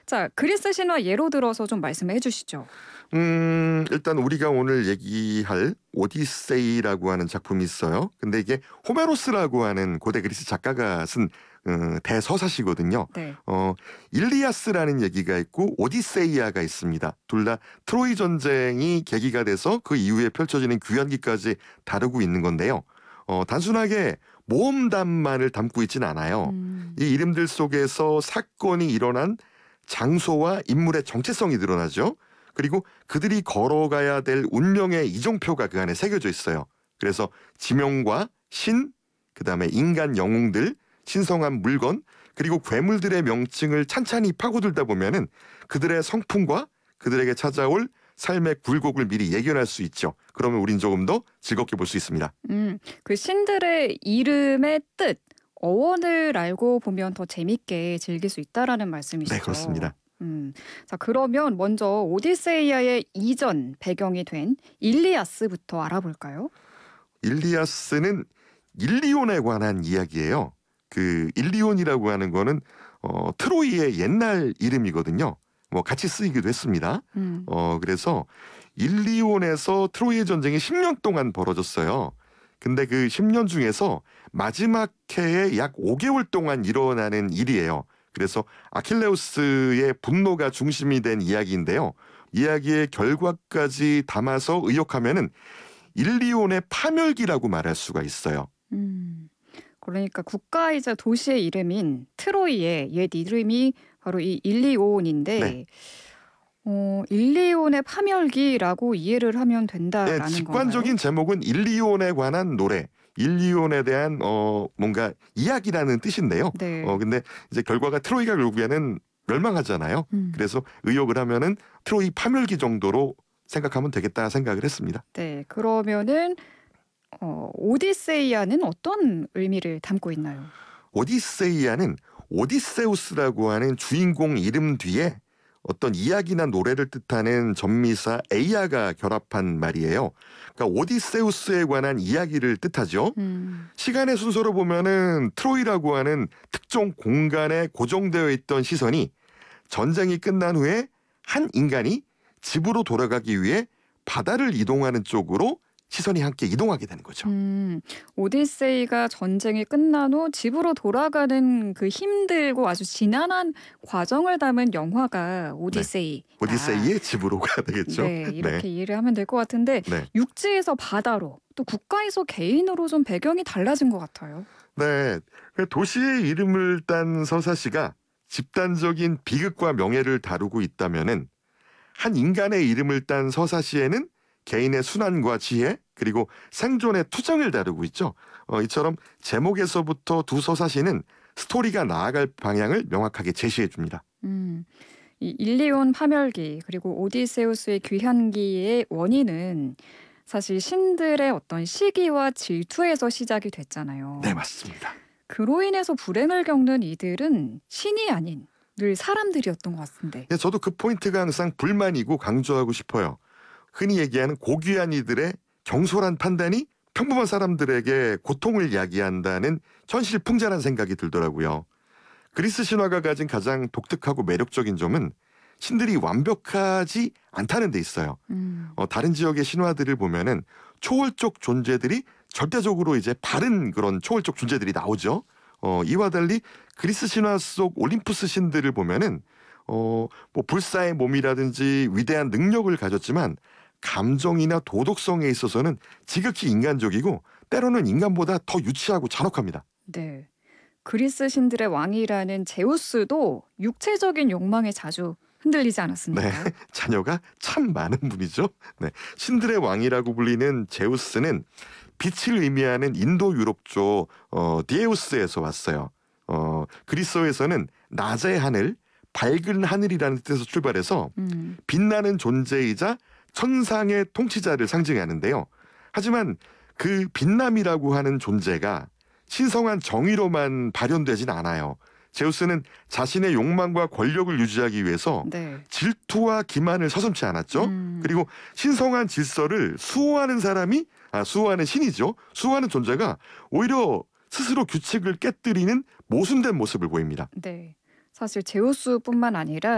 자, 그리스 신화 예로 들어서 좀 말씀해 주시죠. 일단 우리가 오늘 얘기할 오디세이라고 하는 작품이 있어요. 근데 이게 호메로스라고 하는 고대 그리스 작가가 쓴 대서사시거든요. 네. 일리아스라는 얘기가 있고 오디세이아가 있습니다. 둘 다 트로이 전쟁이 계기가 돼서 그 이후에 펼쳐지는 귀환기까지 다루고 있는 건데요. 단순하게 모험담만을 담고 있진 않아요. 음. 이 이름들 속에서 사건이 일어난 장소와 인물의 정체성이 드러나죠. 그리고 그들이 걸어가야 될 운명의 이정표가 그 안에 새겨져 있어요. 그래서 지명과 신, 그다음에 인간 영웅들, 신성한 물건, 그리고 괴물들의 명칭을 찬찬히 파고들다 보면은 그들의 성품과 그들에게 찾아올 삶의 굴곡을 미리 예견할 수 있죠. 그러면 우린 조금 더 즐겁게 볼 수 있습니다. 그 신들의 이름의 뜻, 어원을 알고 보면 더 재밌게 즐길 수 있다라는 네, 말씀이시죠. 그렇습니다. 자, 그러면 먼저 오디세이아의 이전 배경이 된 일리아스부터 알아볼까요? 일리아스는 일리온에 관한 이야기예요. 그 일리온이라고 하는 거는 트로이의 옛날 이름이거든요. 뭐 같이 쓰이기도 했습니다. 음. 그래서 일리온에서 트로이의 전쟁이 10년 동안 벌어졌어요. 근데 그 10년 중에서 마지막 해에 약 5개월 동안 일어나는 일이에요. 그래서 아킬레우스의 분노가 중심이 된 이야기인데요. 이야기의 결과까지 담아서 의역하면은 일리온의 파멸기라고 말할 수가 있어요. 음. 그러니까 국가이자 도시의 이름인 트로이의 옛 이름이 바로 이 네. 일리온인데 일리온의 파멸기라고 이해를 하면 네, 된다라는 건가요? 직관적인 제목은 일리온에 관한 노래, 일리온에 대한 뭔가 이야기라는 뜻인데요. 네. 근데 이제 결과가 트로이가 결국에는 멸망하잖아요. 음. 그래서 의역을 하면은 트로이 파멸기 정도로 생각하면 되겠다 생각을 했습니다. 네. 그러면은 오디세이아는 어떤 의미를 담고 있나요? 오디세이아는 오디세우스라고 하는 주인공 이름 뒤에 어떤 이야기나 노래를 뜻하는 전미사 에이아가 결합한 말이에요. 그러니까 오디세우스에 관한 이야기를 뜻하죠. 음. 시간의 순서로 보면은 트로이라고 하는 특정 공간에 고정되어 있던 시선이 전쟁이 끝난 후에 한 인간이 집으로 돌아가기 위해 바다를 이동하는 쪽으로 시선이 함께 이동하게 되는 거죠. 오디세이가 전쟁이 끝난 후 집으로 돌아가는 그 힘들고 아주 지난한 과정을 담은 영화가 네. 오디세이다. 오디세이의 집으로가 되겠죠. 네, 네. 이렇게 이해를 하면 될 것 같은데 네. 육지에서 바다로 또 국가에서 개인으로 좀 배경이 달라진 것 같아요. 네. 그 도시의 이름을 딴 서사시가 집단적인 비극과 명예를 다루고 있다면은 한 인간의 이름을 딴 서사시에는 개인의 순환과 지혜 그리고 생존의 투정을 다루고 있죠. 이처럼 제목에서부터 두 서사시는 스토리가 나아갈 방향을 명확하게 제시해 줍니다. 음, 이 일리온 파멸기 그리고 오디세우스의 귀환기의 원인은 사실 신들의 어떤 시기와 질투에서 시작이 네, 됐잖아요. 맞습니다. 그로 인해서 불행을 겪는 이들은 신이 아닌 늘 사람들이었던 것 같은데. 예, 저도 그 포인트가 항상 불만이고 강조하고 싶어요. 흔히 얘기하는 고귀한 이들의 경솔한 판단이 평범한 사람들에게 고통을 야기한다는 현실풍자란 생각이 들더라고요. 그리스 신화가 가진 가장 독특하고 매력적인 점은 신들이 완벽하지 않다는 데 있어요. 음. 다른 지역의 신화들을 보면은 초월적 존재들이 절대적으로 이제 바른 그런 초월적 존재들이 나오죠. 이와 달리 그리스 신화 속 올림푸스 신들을 보면은 뭐 불사의 몸이라든지 위대한 능력을 가졌지만 감정이나 도덕성에 있어서는 지극히 인간적이고 때로는 인간보다 더 유치하고 잔혹합니다. 네. 그리스 신들의 왕이라는 제우스도 육체적인 욕망에 자주 흔들리지 네, 않았습니까? 자녀가 참 많은 분이죠. 네, 신들의 왕이라고 불리는 제우스는 빛을 의미하는 인도 유럽조 디에우스에서 왔어요. 그리스어에서는 낮의 하늘, 밝은 하늘이라는 뜻에서 출발해서 음. 빛나는 존재이자 천상의 통치자를 상징하는데요. 하지만 그 빛남이라고 하는 존재가 신성한 정의로만 발현되진 않아요. 제우스는 자신의 욕망과 권력을 유지하기 위해서 네. 질투와 기만을 서슴지 않았죠. 음. 그리고 신성한 질서를 수호하는 수호하는 신이죠. 수호하는 존재가 오히려 스스로 규칙을 깨뜨리는 모순된 모습을 보입니다. 네. 사실 제우스뿐만 아니라